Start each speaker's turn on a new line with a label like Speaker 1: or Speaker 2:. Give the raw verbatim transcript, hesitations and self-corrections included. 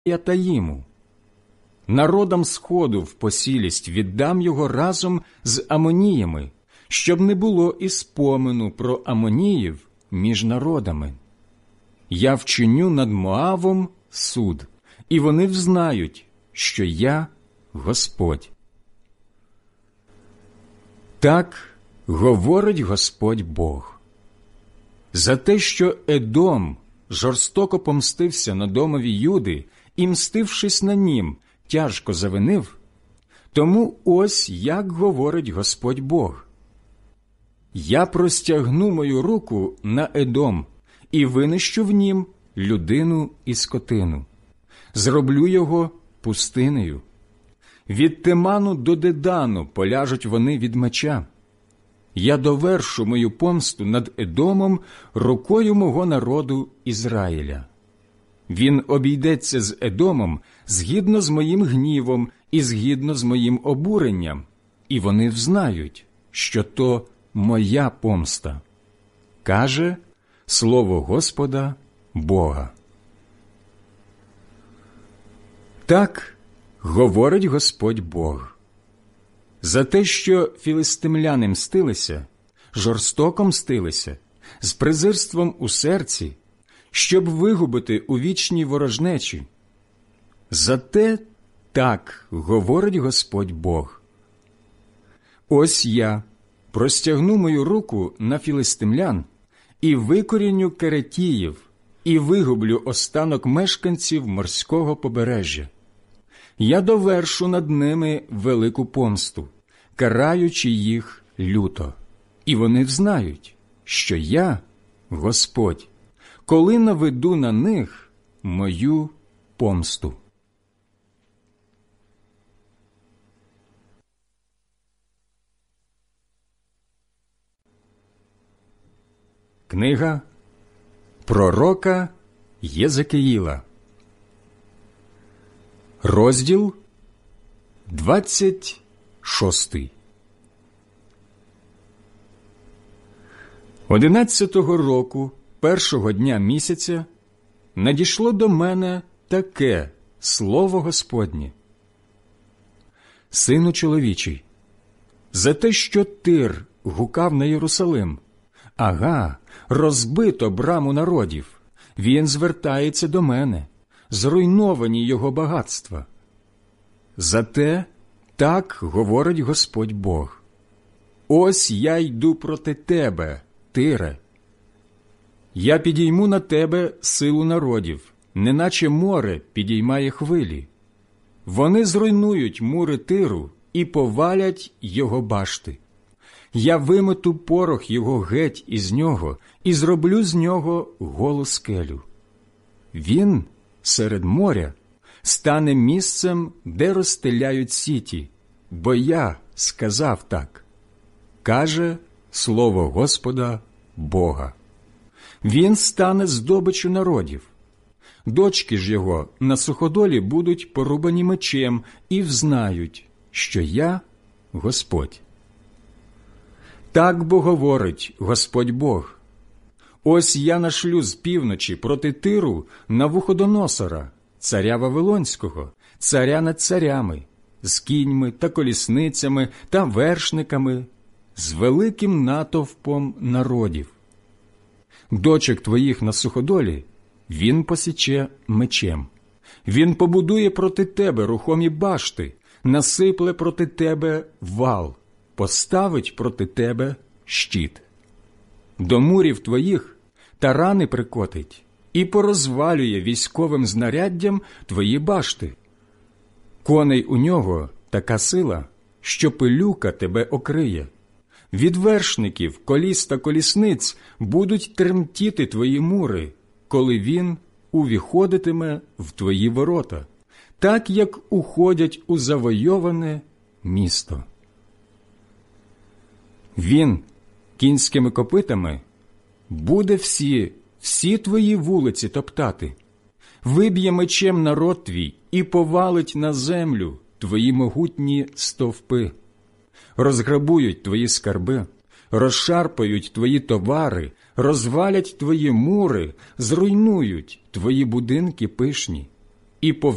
Speaker 1: я таїму. Народам сходу в посілість віддам його разом з Амоніями, щоб не було і спомену про Амоніїв між народами. Я вчиню над Моавом суд, і вони взнають, що я Господь. Так говорить Господь Бог. За те, що Едом жорстоко помстився на домові Юди і, мстившись на нім, тяжко завинив, тому ось як говорить Господь Бог. Я простягну мою руку на Едом і винищу в нім людину і скотину. Зроблю його пустинею. Від Теману до Дедану поляжуть вони від меча. Я довершу мою помсту над Едомом рукою мого народу Ізраїля. Він обійдеться з Едомом згідно з моїм гнівом і згідно з моїм обуренням, і вони взнають, що то моя помста, каже слово Господа Бога. Так говорить Господь Бог. За те, що філистимляни мстилися, жорстоко мстилися, з презирством у серці, щоб вигубити у вічній ворожнечі. Зате так говорить Господь Бог. Ось я простягну мою руку на філистимлян і викоріню Керетіїв, і вигублю останок мешканців морського побережжя. Я довершу над ними велику помсту, караючи їх люто. І вони взнають, що я, Господь, коли наведу на них мою помсту. Книга пророка Єзекиїла, розділ двадцять шостий. Одинадцятого року, першого дня місяця, надійшло до мене таке слово Господнє. Сину чоловічий, за те, що Тир гукав на Єрусалим, ага, розбито браму народів, він звертається до мене, зруйновані його багатства. Зате так говорить Господь Бог. Ось я йду проти тебе, Тире. Я підійму на тебе силу народів, неначе море підіймає хвилі. Вони зруйнують мури Тиру і повалять його башти. Я вимету порох його геть із нього і зроблю з нього голу скелю. Він серед моря стане місцем, де розстеляють сіті, бо я сказав так, каже слово Господа Бога. Він стане здобиччю народів. Дочки ж його на суходолі будуть порубані мечем і взнають, що я Господь. Так бо говорить Господь Бог. Ось я нашлю з півночі проти Тиру Навуходоносора, царя Вавилонського, царя над царями, з кіньми та колісницями та вершниками, з великим натовпом народів. Дочок твоїх на суходолі він посіче мечем. Він побудує проти тебе рухомі башти, насипле проти тебе вал, поставить проти тебе щит. До мурів твоїх тарани прикотить і порозвалює військовим знаряддям твої башти. Коней у нього така сила, що пилюка тебе окриє. Від вершників, коліс та колісниць будуть тремтіти твої мури, коли він увіходитиме в твої ворота, так, як уходять у завойоване місто. Він кінськими копитами буде всі, всі твої вулиці топтати, виб'є мечем народ твій і повалить на землю твої могутні стовпи. Розграбують твої скарби, розшарпають твої товари, розвалять твої мури, зруйнують твої будинки пишні і